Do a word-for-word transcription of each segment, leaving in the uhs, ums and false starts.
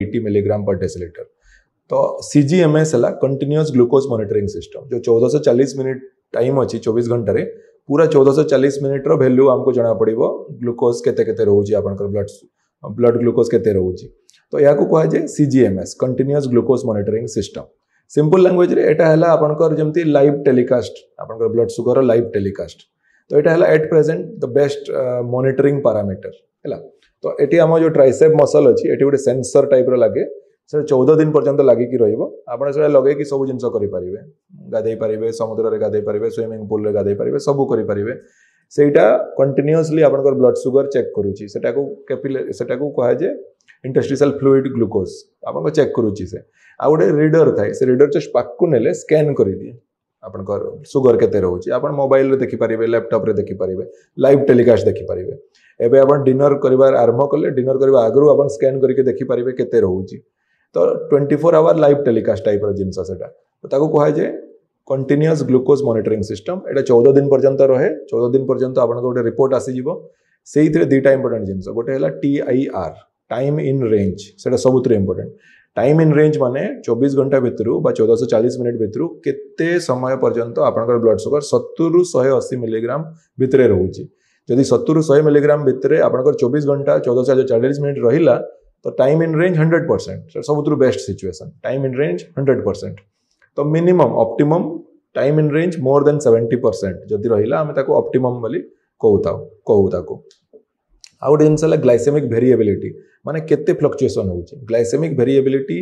Eighty milligram पर डेसीलिटर। तो सीजीएमएस है कंटिन्यूअस ग्लूकोज मॉनिटरिंग सिस्टम जो चौदह सौ चालीस मिनिट टाइम अच्छी चौबीस घंटे पूरा चौदह सौ चालीस मिनिट वैल्यू आमको जना पड़ो ग्लूकोज केते केते रोचे आपनकर ब्लड ब्लड ग्लूकोज केते रोचे। तो या कह जाए सीजीएमएस continuous glucose monitoring system. Simple language रे एटा हला आपनकर जेमती लाइव टेलीकास्ट आपनकर ब्लड सुगर लाइव टेलीकास्ट। तो एटा हला at present the best monitoring parameter है। तो एटी आम जो ट्राइसेप मसल अच्छी एटी गोटे सेंसर टाइप लगे से चौदह दिन पर्यंत लगिकी रहा से लगे सब जिन करेंगे गाधे पारे समुद्र में गाधे पारे स्विमिंग पूल में गाधे पारे सब करेंगे सेटा कंटिन्यूअसली आपनकर ब्लड सुगर चेक करुच्ची सेटा को कैपिलरी सेटा को कह जाए इंटरस्टिशियल फ्लूइड ग्लूकोज आपन चेक करुच्ची से आ गोटे रीडर थाए से रीडर जस्ट पाकू नेले स्कैन कर दिए आपनकर सुगर केते रोचे आप मोबाइल रे देखि पारिबे लैपटॉप रे देखि पारिबे लाइव टेलीकास्ट देखि पारिबे। एबे आपण डिनर करिवार आरंभ कले डिनर करबा आगरु आपण स्कैन करके देखि पारिबे केते रोची। तो twenty four hour live telecast type जिनस सेटा तो ताको कह जाए कंटिन्यूअस ग्लूकोज मॉनिटरिंग सिस्टम। एटा चौदह दिन पर्यंत रहे चौदह दिन पर्यंत आपन गोटे रिपोर्ट आसीजिवो सेई थरे दुईटा इंपोर्टेंट जिनस गोटे हला टीआईआर टाइम इन रेंज सेटा सबुतरे इंपोर्टेंट। टाइम इन रेंज माने चौबीस घंटा भितरु बा चौदह सौ चालीस मिनिट भितरु केते समय पर्यंत आपनकर ब्लड सुगर सत्तर रु एक सौ अस्सी मिलीग्राम भितरे रहउची। जदि सत्तर रु सौ मिलीग्राम भितरे आपनकर चौबीस घंटा चौदह सौ चालीस मिनिट रहिला तो time in range hundred percent सब best situation time in range hundred percent. तो minimum optimum time in range more than seventy percent जदि रहिला आमे ताको ऑप्टिमम बोली कहूता कहू ताको। आ गोटे जिनस ग्लाइसेमिक वेरिएबिलिटी माने केते फ्लक्चुएशन होउची ग्लाइसेमिक वेरिएबिलिटी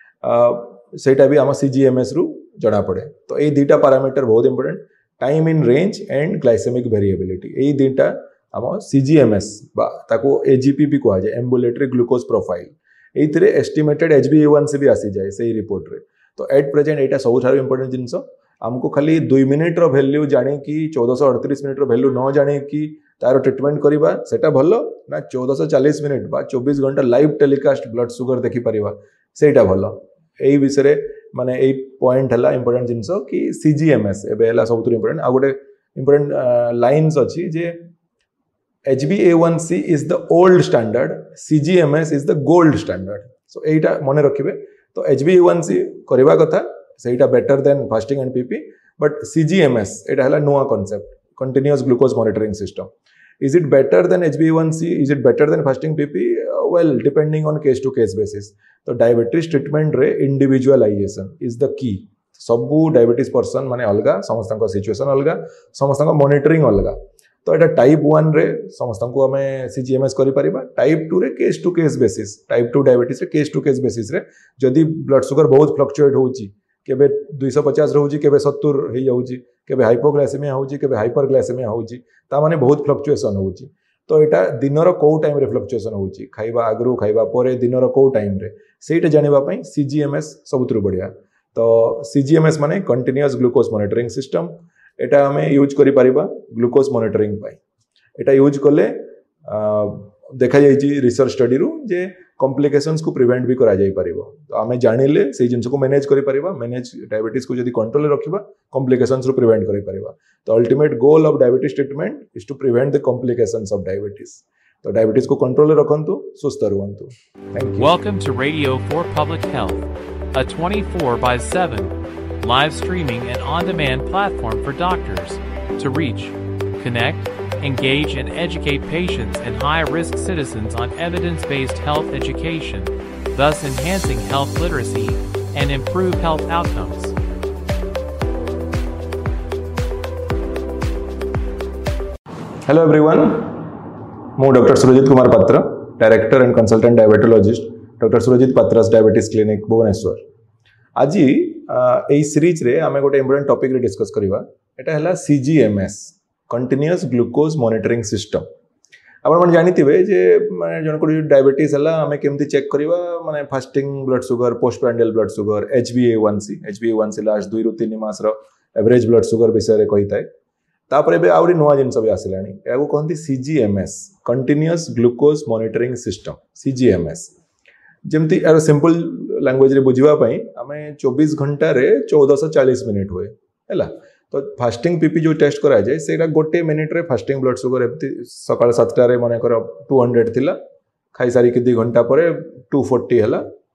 सेटा भी आम सीजीएमएस रु जना पड़े। तो ये दुईटा पैरामीटर बहुत important time in range and glycaemic variability ये दुईटा आम सीजीएमएस ताको एजीपी भी कह जाए एम्बुलेटरी ग्लूकोज प्रोफाइल ये एस्टिमेटेड एचबीएवानसी भी आसी जाए से रिपोर्ट रे। तो एट प्रेजेंट यहाँ सब इंपोर्टेंट जिनस आमको खाली दुई मिनिट रो वैल्यू जाने कि चौदह सौ अड़तीस मिनिट रो वैल्यू न जाने कि तार ट्रिटमेंट करवा सेटा भल ना चौदह सौ चालीस मिनिट बा चौबीस घंटा लाइव टेलीकास्ट ब्लड सुगर देखि परिवा सेटा भल। यही विषय माने यही पॉइंट है इंपोर्टेंट जिनस कि सीजीएमएस एबे हला सबुत इंपोर्टेंट। आ गोटे इंपोर्टेंट लाइन्स अच्छी जे H b A one C is the old standard, C G M S is the gold standard. So एटा मने रखिबे। तो H b A one C करबा कथा सेटा better than fasting and PP but C G M S एटा हला नुआ concept continuous glucose monitoring system. Is it better than H b A one C? Is it better than fasting P P? Uh, well, depending on case to case basis. तो diabetes treatment रे individualisation is the key. सबू diabetes person माने अलगा समस्त situation अलगा समस्त monitoring अलगा। तो यहाँ टाइप वन रे समस्त को आम सीजीएमएस करें टाइप टू रे case to case basis type two diabetes रे केस टू केस बेसिस रे जदि ब्लड सुगर बहुत फ्लक्चुएट होउची केबे दुई सौ पचास रोची केबे सत्तर हो जाउची केबे हाइपोग्लाइसेमिया होउची केबे हाइपरग्लाइसेमिया होउची ता माने बहुत फ्लक्चुएशन होउची। तो यहाँ दिनर कौ टाइम रे फ्लक्चुएशन होउची खाइबा आगरु खाइबा परे दिनर कौ टाइम रे सेटा जानिबा पई सीजीएमएस सबुतरु बढ़िया। तो सीजीएमएस माने कंटीन्यूअस ग्लूकोज मॉनिटरिंग सिस्टम एटा आम यूज करि परिबा ग्लूकोज मॉनिटरिंग पाई। एटा यूज कले देखा जाइए रिसर्च स्टडी रु जे कॉम्प्लिकेशंस को प्रिवेंट भी करा जाई परिबो। तो आम जानिले से जिनस को मैनेज करि परिबा मैनेज डायबिटीज को जदि कंट्रोल रखिबा कॉम्प्लिकेशंस रु प्रिवेंट करि परिबा। तो ultimate goal of diabetes treatment is to prevent the complications of diabetes. तो डायबिटीज को कंट्रोल रखंतु सुस्त रहंतु। Thank you. Welcome to radio for public health a twenty-four by seven live streaming and on-demand platform for doctors to reach, connect, engage and educate patients and high-risk citizens on evidence-based health education, thus enhancing health literacy and improve health outcomes. Hello everyone, I am Doctor Surajit Kumar Patra, Director and Consultant Diabetologist, Doctor Surajit Patra's Diabetes Clinic, Bhubaneswar. आज এই series রে আমি গোटे important topic রে discuss করিবা এটা হলা सीजीएमएस continuous glucose monitoring system. आपण मन जानिथिबे जे माने जन को डायबिटीज हला हमें केमती चेक करिवा माने fasting blood sugar post prandial blood sugar H b A one C H b A one C last दुई रु तीन मास रो एवरेज ब्लड सुगर विषय रे कहिताय। तापरे बे आउरी नवा जिंस भी आसिलानी एगो कहंती सीजीएमएस कंटीन्यूअस ग्लूकोज मॉनिटरिंग सिस्टम सीजीएमएस। जमती यार सिंपल लैंग्वेज रे बुझिबा पई आमे चौबीस घंटा रे चौदह सौ चालीस मिनिट हुए हैला। तो फास्टिंग पीपी जो टेस्ट करा जाए सेटा गोटे मिनिट रे फास्टिंग ब्लड सुगर एमती सकाळ सातटा रे माने कर दो सौ थिला खाई सारी के दो घंटा परे दो सौ चालीस हैला